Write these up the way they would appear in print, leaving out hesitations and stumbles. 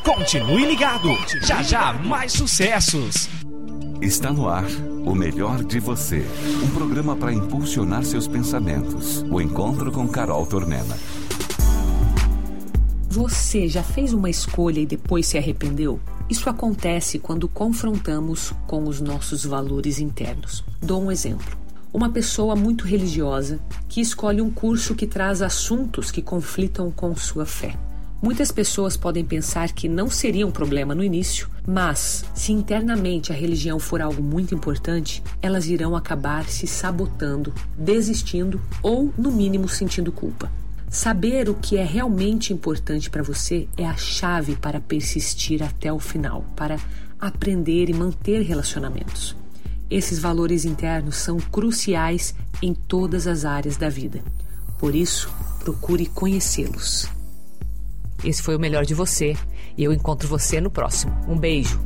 Continue ligado. Já já mais sucessos. Está no ar O Melhor de Você, um programa para impulsionar seus pensamentos. O encontro com Carol Tornena. Você já fez uma escolha e depois se arrependeu? Isso acontece quando confrontamos com os nossos valores internos. Dou um exemplo. Uma pessoa muito religiosa que escolhe um curso que traz assuntos que conflitam com sua fé. Muitas pessoas podem pensar que não seria um problema no início, mas se internamente a religião for algo muito importante, elas irão acabar se sabotando, desistindo ou, no mínimo, sentindo culpa. Saber o que é realmente importante para você é a chave para persistir até o final, para aprender e manter relacionamentos. Esses valores internos são cruciais em todas as áreas da vida. Por isso, procure conhecê-los. Esse foi o Melhor de Você e eu encontro você no próximo. Um beijo.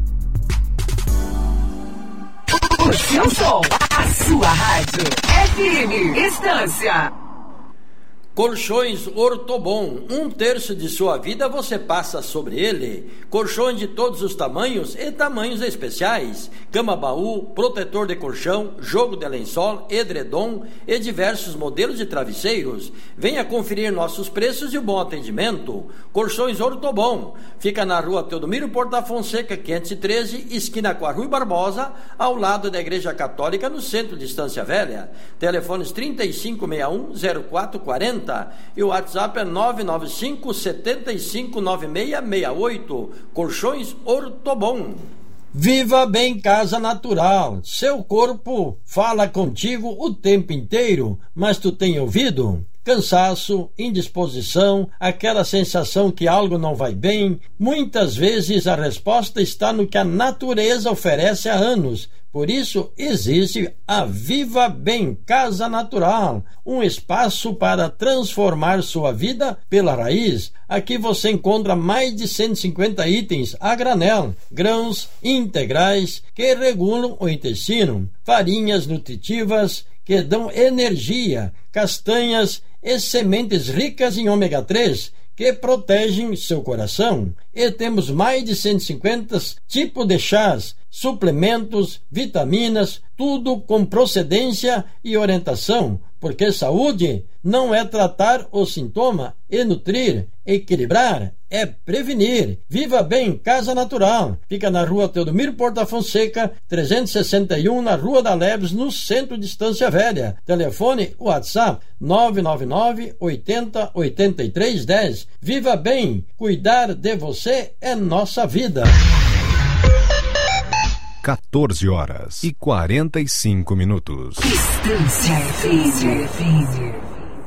O seu som, a sua rádio. FM Estância. Colchões Ortobon, 1/3 de sua vida você passa sobre ele. Colchões de todos os tamanhos e tamanhos especiais. Cama-baú, protetor de colchão, jogo de lençol, edredom e diversos modelos de travesseiros. Venha conferir nossos preços e o bom atendimento. Colchões Ortobon, fica na rua Teodomiro Porta Fonseca, 513, esquina com a Rui Barbosa, ao lado da Igreja Católica, no centro de Estância Velha. Telefones 3561-0440 e o WhatsApp é 995-759668. Colchões Ortobon. Viva Bem Casa Natural. Seu corpo fala contigo o tempo inteiro, mas tu tem ouvido? Cansaço, indisposição, aquela sensação que algo não vai bem. Muitas vezes a resposta está no que a natureza oferece há anos. Por isso existe a Viva Bem Casa Natural, um espaço para transformar sua vida pela raiz. Aqui você encontra mais de 150 itens a granel, grãos integrais que regulam o intestino, farinhas nutritivas que dão energia, castanhas e sementes ricas em ômega 3 que protegem seu coração. E temos mais de 150 tipos de chás, suplementos, vitaminas, tudo com procedência e orientação, porque saúde não é tratar o sintoma e nutrir, equilibrar, é prevenir. Viva Bem Casa Natural. Fica na rua Teodomiro Porta Fonseca, 361, na Rua da Leves, no centro de Estância Velha. Telefone WhatsApp 999 80 83 10. Viva Bem, cuidar de você é nossa vida. 14h45. Estância FM.